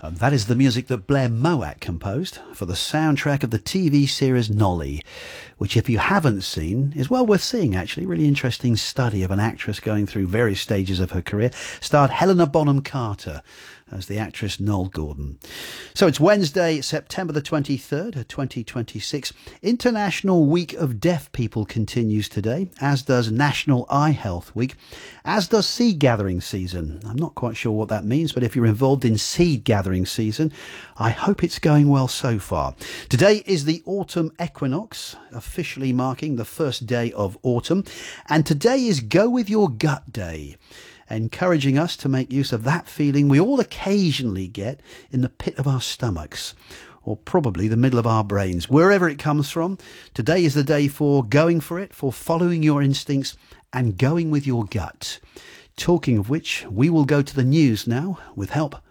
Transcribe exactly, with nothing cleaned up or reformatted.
And that is the music that Blair Mowat composed for the soundtrack of the T V series Nolly, which, if you haven't seen, is well worth seeing, actually. Really interesting study of an actress going through various stages of her career. Starred Helena Bonham Carter as the actress Noel Gordon. So it's Wednesday, September the twenty-third, twenty twenty-six. International Week of Deaf People continues today, as does National Eye Health Week, as does seed gathering season. I'm not quite sure what that means, but if you're involved in seed gathering season, I hope it's going well so far. Today is the autumn equinox, officially marking the first day of autumn, and today is Go With Your Gut Day, encouraging us to make use of that feeling we all occasionally get in the pit of our stomachs, or probably the middle of our brains, wherever it comes from. Today is the day for going for it, for following your instincts and going with your gut. Talking of which, we will go to the news now with help